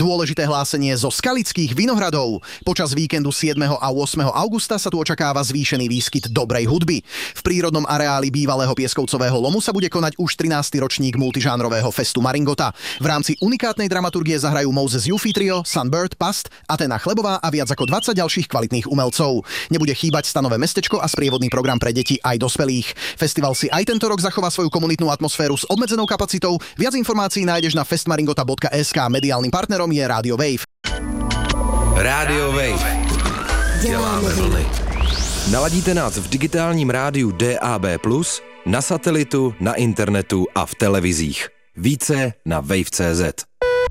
Dôležité hlásenie zo Skalických Vinohradov. Počas víkendu 7. a 8. augusta sa tu očakáva zvýšený výskyt dobrej hudby. V prírodnom areáli bývalého pieskovcového lomu sa bude konať už 13. ročník multižánrového festu Maringota. V rámci unikátnej dramaturgie zahrajú Moses Yuffie Trio, Sunbird, Past, Athena Chlebová a viac ako 20 ďalších kvalitných umelcov. Nebude chýbať stanové mestečko a sprievodný program pre deti aj dospelých. Festival si aj tento rok zachová svoju komunitnú atmosféru s obmedzenou kapacitou. Viac informácií nájdeš na festmaringota.sk. Mediálnym partnerom je Radio Wave. Radio Wave. Děláme vlny. Naladíte nás v digitálním rádiu DAB+, na satelitu, na internetu a v televizích. Více na wave.cz.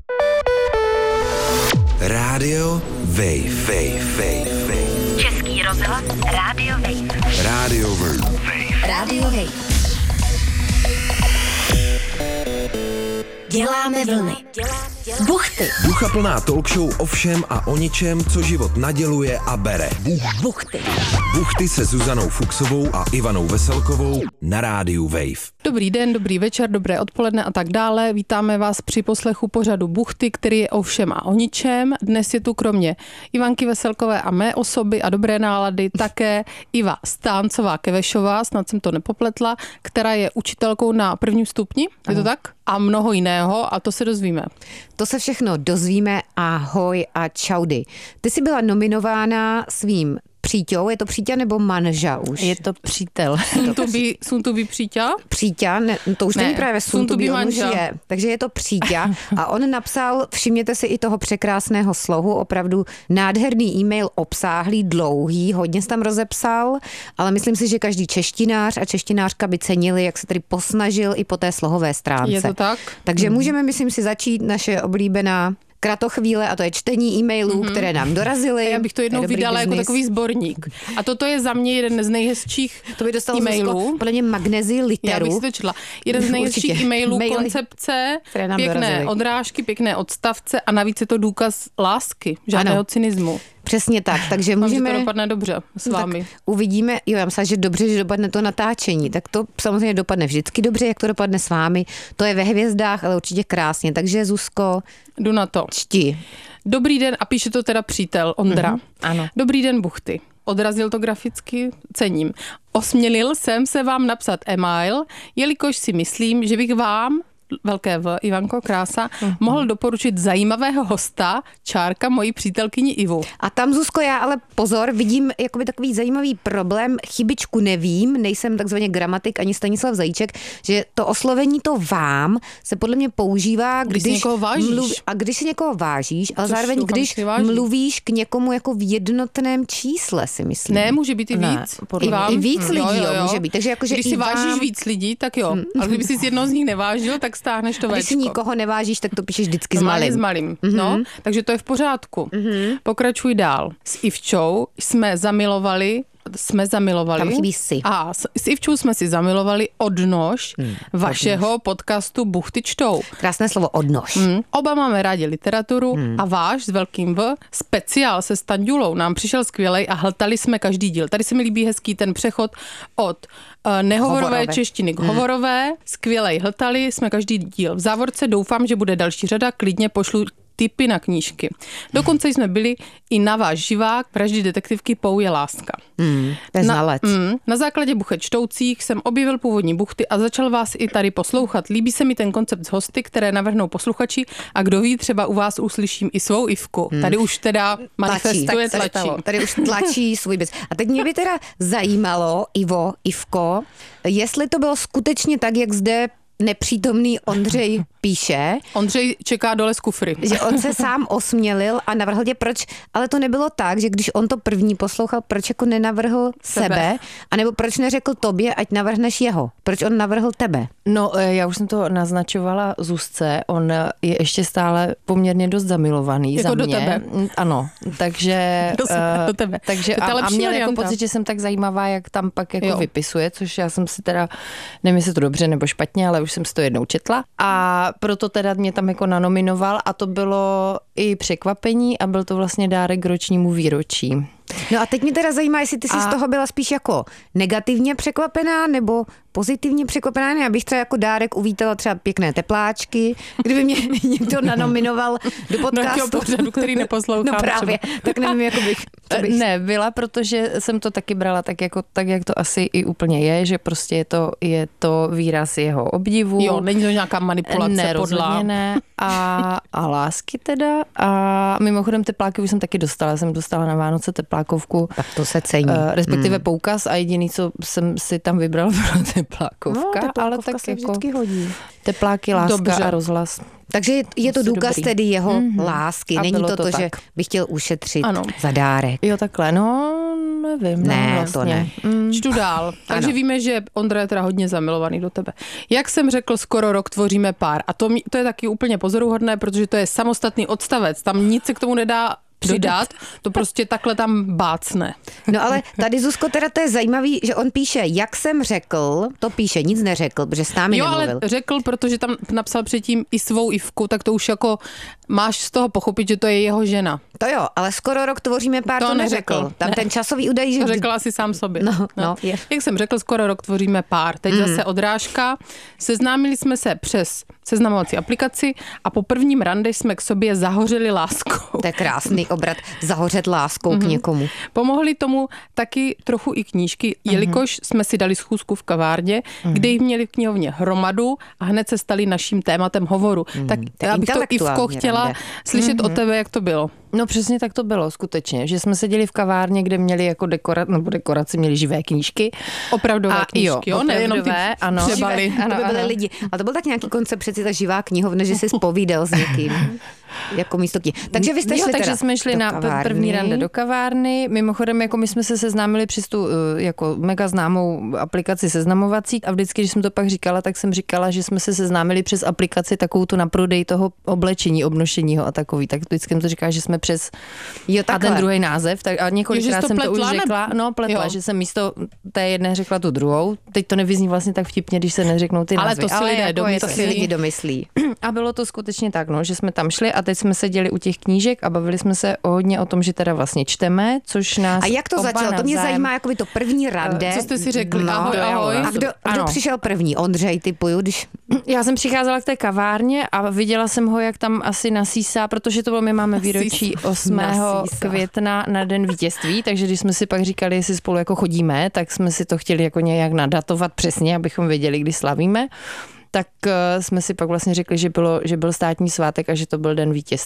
Radio Wave. Český rozhlas Radio Wave. Radio Wave. Radio Wave. Děláme vlny. Buchty. Duchaplná talkshow o všem a o ničem, co život naděluje a bere. Buchty. Buchty se Zuzanou Fuchsovou a Ivanou Veselkovou na rádiu Wave. Dobrý den, dobrý večer, dobré odpoledne a tak dále. Vítáme vás při poslechu pořadu Buchty, který je o všem a o ničem. Dnes je tu kromě Ivanky Veselkové a mé osoby a dobré nálady také Iva Stáncová-Kevešová, snad jsem to nepopletla, která je učitelkou na prvním stupni, je to tak? A mnoho jiného a to se dozvíme. To se všechno dozvíme. Ahoj a čaudy. Ty jsi byla nominována svým příťou, je to příťa nebo manža už? Je to přítel. Soon to be příťa? Příťa, ne, to už není právě soon to be manža. Takže je to příťa a on napsal, všimněte si i toho překrásného slohu, opravdu nádherný e-mail, obsáhlý, dlouhý, hodně jsi tam rozepsal, ale myslím si, že každý češtinář a češtinářka by cenili, jak se tady posnažil i po té slohové stránce. Je to tak? Takže můžeme, myslím si, začít naše oblíbená kratochvíle a to je čtení e-mailů, které nám dorazily. Já bych to jednou vydala jako takový sborník. A toto je za mě jeden z nejhezčích to by dostalo e-mailů. Podle mě magnezi literu. Já bych si to četla. Jeden z nejhezčích e-mailů, koncepce, pěkné dorazily. odrážky, pěkné odstavce a navíc je to důkaz lásky, žádného cynismu. Přesně tak, takže můžeme... Že to dopadne dobře s vámi. Tak uvidíme, já myslím, že dobře, že dopadne to natáčení, tak to samozřejmě dopadne vždycky dobře, jak to dopadne s vámi. To je ve hvězdách, ale určitě krásně. Takže Zuzko, jdu na to. Čti. Dobrý den, a píše to teda přítel Ondra. Ano. Dobrý den, Buchty. Odrazil to graficky, cením. Osmělil jsem se vám napsat e-mail, jelikož si myslím, že bych vám, velké V, Ivanko, krása, mohl doporučit zajímavého hosta, čárka mojí přítelkyni Ivu. A tam, Zuzko, já ale pozor, vidím jakoby takový zajímavý problém, chybičku nevím, nejsem takzvaně gramatik ani Stanislav Zajíček, že to oslovení to vám se podle mě používá, když někoho vážíš. A když si někoho vážíš, ale Což zároveň když mluvíš k někomu jako v jednotném čísle, si myslím. Ne, může být i víc. I víc lidí, jo, může být. Takže jakože když si vážíš víc lidí, tak jo. Ale kdyby si jednou z nich nevážil, tak stáhneš to Véčko. Když si nikoho nevážíš, tak to píšeš vždycky s malým. No, takže to je v pořádku. Pokračuj dál. S Ivčou jsme zamilovali. Tam chybí si. A s Ivčou jsme si zamilovali odnož vašeho podcastu Buchty čtou. Krásné slovo odnož. Oba máme rádi literaturu a váš s velkým V speciál se Standulou nám přišel skvělej a hltali jsme každý díl. Tady se mi líbí hezký ten přechod od nehovorové češtiny k hovorové. Skvělej, hltali jsme každý díl. V závorce doufám, že bude další řada, klidně pošlu tipy na knížky. Dokonce jsme byli i na váš živák Vraždy detektivky Pou je láska. Na základě Buchet čtoucích jsem objevil původní buchty a začal vás i tady poslouchat. Líbí se mi ten koncept s hosty, které navrhnou posluchači a kdo ví, třeba u vás uslyším i svou Ivku. Tady už teda manifestuje, tlačí. Tady už tlačí svůj byt. A teď mě by teda zajímalo, Ivko, jestli to bylo skutečně tak, jak zde nepřítomný Ondřej píše. Ondřej čeká dole z kufry. Že on se sám osmělil a navrhl tě, proč, ale to nebylo tak, že když on to první poslouchal, proč jako nenavrhl sebe, anebo proč neřekl tobě, ať navrhneš jeho. Proč on navrhl tebe? No, já už jsem to naznačovala Zuzce, on je ještě stále poměrně dost zamilovaný jako za mě. Do tebe. Ano, takže do tebe. Takže a měl jako pocit, že jsem tak zajímavá, jak tam pak jako vypisuje, což já jsem si teda, nevím, jestli to dobře nebo špatně, ale už jsem si to jednou četla a proto teda mě tam jako nanominoval a to bylo i překvapení a byl to vlastně dárek k ročnímu výročí. No a teď mě teda zajímá, jestli ty jsi z toho byla spíš jako negativně překvapená, nebo pozitivně překvapená. Já bych třeba jako dárek uvítala třeba pěkné tepláčky, kdyby mě někdo nanominoval do podcastu. Do pořadu, který neposlouchám. No právě, tak nevím, jak bych... Ne, byla, protože jsem to taky brala tak, jak to asi i úplně je, že prostě je to výraz jeho obdivu. Jo, není to nějaká manipulace, ne, rozhodně ne. A lásky teda. A mimochodem tepláky už jsem taky dostala. Jsem dostala na Vánoce teplákovku. Tak to se cení. Respektive poukaz a jediný, co jsem si tam vybrala, byla teplákovka. No, ale tak se jako vždycky hodí. Tepláky, láska Dobře. a rozhlas. Takže je to důkaz dobrý. tedy jeho lásky. A Není bylo to, to že tak. bych chtěl ušetřit Ano. za dárek. Jo, takhle, no, nevím. Ne, no, vlastně. to ne. Čtu dál. Takže víme, že Ondra je teda hodně zamilovaný do tebe. Jak jsem řekl, skoro rok tvoříme pár. A to je taky úplně pozoruhodné, protože to je samostatný odstavec. Tam nic se k tomu nedá přidat, to prostě takhle tam bácne. No ale tady, Zuzko, teda to je zajímavý, že on píše, jak jsem řekl, to píše, nic neřekl, protože s námi Jo, nemluvil. ale řekl, protože tam napsal předtím i svou Ivku, tak to už jako máš z toho pochopit, že to je jeho žena. To jo, ale skoro rok tvoříme pár, to neřekl. Tam ten časový údaj, že... To řekl asi sám sobě. No. Jak jsem řekl, skoro rok tvoříme pár. Teď zase odrážka. Seznámili jsme se přes seznamovací aplikaci a po prvním rande jsme k sobě zahořeli láskou. To je krásný obrat, zahořet láskou k někomu. Pomohly tomu taky trochu i knížky, jelikož jsme si dali schůzku v kavárně, kde jich měli v knihovně hromadu a hned se stali naším tématem hovoru. Tak já bych to, Ivko, chtěla slyšet od tebe, jak to bylo. No přesně tak to bylo, skutečně, že jsme seděli v kavárně, kde měli jako dekoraci, měli živé knížky. Opravdové knížky, jo? Nejenom ty ano. přebaly. To by byly lidi. A to byl tak nějaký koncept, přeci ta živá knihovna, že jsi povídal s někým. Jako místo knihy. Takže vy jste šli takže teda jsme šli na první rande do kavárny. Mimochodem, jako my jsme se seznámili přes tu jako mega známou aplikaci seznamovací a vždycky, když jsem to pak říkala, tak jsem říkala, že jsme se seznámili přes aplikaci takovou tu na prodej toho oblečení, obnošeního a takový. Tak vždycky jsem to říkala, že jsme přes a ten druhý název. Tak a několikrát jsem to už řekla. No, pletla, že jsem místo té jedné řekla tu druhou. Teď to nevyzní vlastně tak vtipně, když se neřeknou ty názvy. Ale to si lidi domyslí. A bylo to skutečně tak, no, že jsme tam šli a teď jsme seděli u těch knížek a bavili jsme se hodně o tom, že teda vlastně čteme, což nás. A jak to začalo? To mě zajímá, jako by to první rande. Co jste si řekli? Ahoj. A kdo přišel první? Ondřej, typuju, když... Já jsem přicházela k té kavárně a viděla jsem ho, jak tam asi nasísá, protože to bylo, my máme výročí 8. května na Den vítězství, takže když jsme si pak říkali, jestli spolu jako chodíme, tak jsme si to chtěli jako nějak nadatovat přesně, abychom věděli, kdy slavíme. Tak jsme si pak vlastně řekli, že byl státní svátek a že to byl Den vítězství.